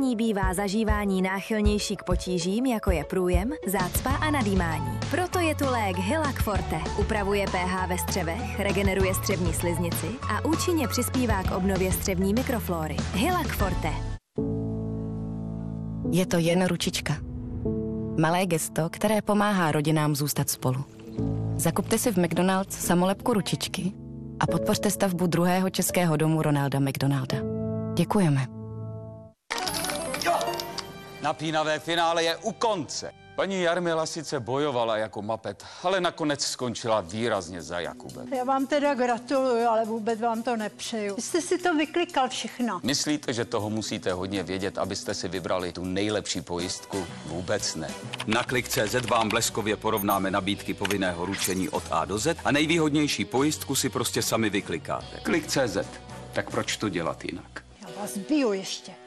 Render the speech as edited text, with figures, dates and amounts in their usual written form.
Kouření bývá zažívání náchylnější k potížím, jako je průjem, zácpa a nadýmání. Proto je tu lék Hylac Forte. Upravuje pH ve střevech, regeneruje střevní sliznici a účinně přispívá k obnově střevní mikroflóry. Hylac Forte. Je to jen ručička. Malé gesto, které pomáhá rodinám zůstat spolu. Zakupte si v McDonald's samolepku ručičky a podpořte stavbu druhého českého domu Ronalda McDonalda. Děkujeme. Napínavé finále je u konce. Paní Jarmila sice bojovala jako mapet, ale nakonec skončila výrazně za Jakubem. Já vám teda gratuluju, ale vůbec vám to nepřeju. Vy jste si to vyklikal všechno. Myslíte, že toho musíte hodně vědět, abyste si vybrali tu nejlepší pojistku? Vůbec ne. Na Klik.cz vám bleskově porovnáme nabídky povinného ručení od A do Z a nejvýhodnější pojistku si prostě sami vyklikáte. Klik.cz. Tak proč to dělat jinak? Já vás biju ještě.